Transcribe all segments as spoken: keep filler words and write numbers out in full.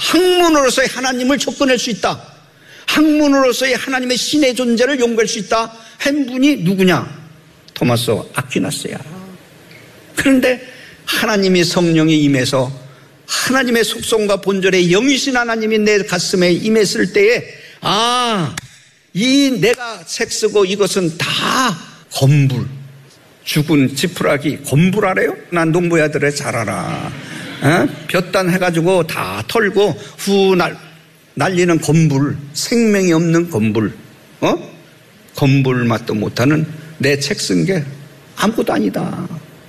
학문으로서의 하나님을 접근할 수 있다. 학문으로서의 하나님의 신의 존재를 연구할 수 있다 한 분이 누구냐? 토마스 아퀴나스야. 그런데 하나님이 성령이 임해서 하나님의 속성과 본절의 영이신 하나님이 내 가슴에 임했을 때에 아, 이 내가 책 쓰고 이것은 다 건불, 죽은 지푸라기 건불 알아요? 난 농부야들에 잘 알아. 어? 볕단 해가지고 다 털고 후 날, 날리는 건불, 생명이 없는 건불, 어? 건불 맛도 못하는 내 책 쓴 게 아무것도 아니다.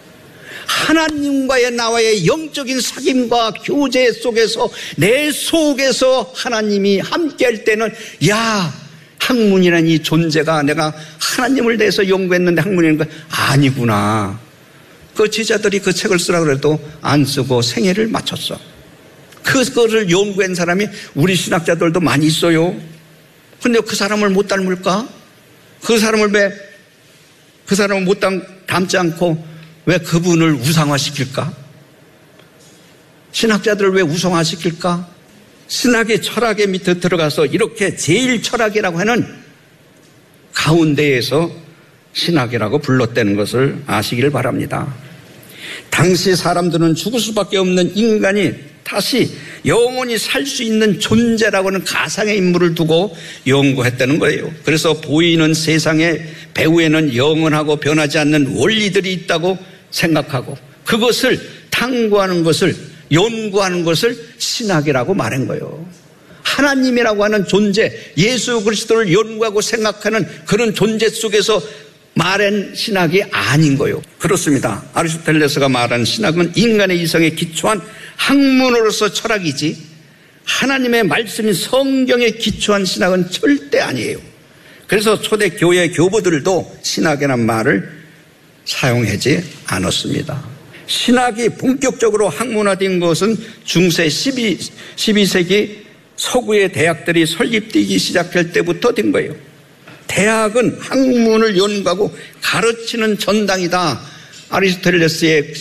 하나님과의 나와의 영적인 사귐과 교제 속에서 내 속에서 하나님이 함께할 때는 야, 학문이라는 이 존재가 내가 하나님을 대해서 연구했는데 학문이라는 거 아니구나. 그 제자들이 그 책을 쓰라고 해도 안 쓰고 생애를 마쳤어. 그거를 연구한 사람이 우리 신학자들도 많이 있어요. 근데 그 사람을 못 닮을까? 그 사람을 왜, 그 사람을 못 닮지 않고 왜 그분을 우상화시킬까? 신학자들을 왜 우상화시킬까? 신학의 철학의 밑에 들어가서 이렇게 제일 철학이라고 하는 가운데에서 신학이라고 불렀다는 것을 아시기를 바랍니다. 당시 사람들은 죽을 수밖에 없는 인간이 다시 영원히 살 수 있는 존재라고 하는 가상의 인물을 두고 연구했다는 거예요. 그래서 보이는 세상의 배후에는 영원하고 변하지 않는 원리들이 있다고 생각하고 그것을 탐구하는 것을 연구하는 것을 신학이라고 말한 거예요. 하나님이라고 하는 존재, 예수 그리스도를 연구하고 생각하는 그런 존재 속에서 말한 신학이 아닌 거예요. 그렇습니다. 아리스토텔레스가 말하는 신학은 인간의 이성에 기초한 학문으로서 철학이지 하나님의 말씀인 성경에 기초한 신학은 절대 아니에요. 그래서 초대 교회 교부들도 신학이라는 말을 사용하지 않았습니다. 신학이 본격적으로 학문화된 것은 중세 십이, 십이 세기 서구의 대학들이 설립되기 시작할 때부터 된 거예요. 대학은 학문을 연구하고 가르치는 전당이다. 아리스토텔레스의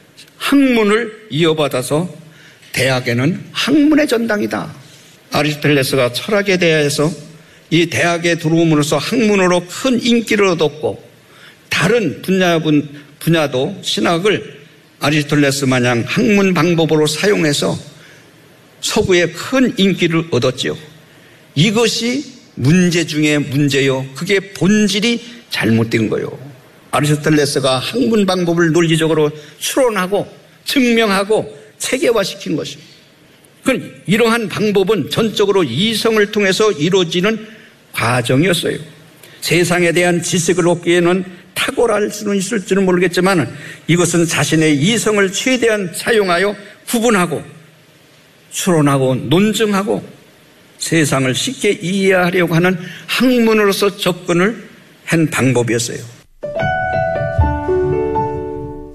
학문을 이어받아서 대학에는 학문의 전당이다. 아리스토텔레스가 철학에 대해서 이 대학에 들어옴으로써 학문으로 큰 인기를 얻었고 다른 분야, 분야도 신학을 아리스토텔레스 마냥 학문 방법으로 사용해서 서구에 큰 인기를 얻었지요. 이것이 문제 중에 문제요. 그게 본질이 잘못된 거예요. 아리스토텔레스가 학문 방법을 논리적으로 추론하고 증명하고 체계화시킨 것입니다. 이러한 방법은 전적으로 이성을 통해서 이루어지는 과정이었어요. 세상에 대한 지식을 얻기에는 탁월할 수는 있을지는 모르겠지만 이것은 자신의 이성을 최대한 사용하여 구분하고 추론하고 논증하고 세상을 쉽게 이해하려고 하는 학문으로서 접근을 한 방법이었어요.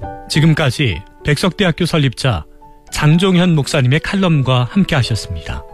지금까지 백석대학교 설립자 장종현 목사님의 칼럼과 함께 하셨습니다.